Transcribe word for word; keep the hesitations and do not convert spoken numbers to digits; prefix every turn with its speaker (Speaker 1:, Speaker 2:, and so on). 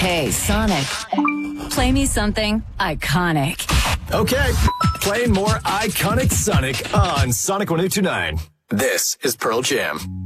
Speaker 1: Hey, Sonic. Play me something iconic.
Speaker 2: Okay, playing more iconic Sonic on Sonic one oh two nine. This is Pearl Jam.